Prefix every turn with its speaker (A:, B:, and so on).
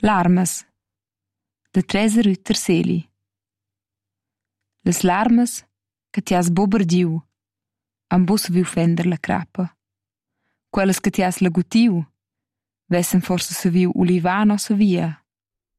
A: Larmas da Teresa Rütter Seli. Las larmas che ti has buca bargiu han buca saviu fender la crappa. Quellas che ti has lagutiu vessan forsa saviu ulivar nossa via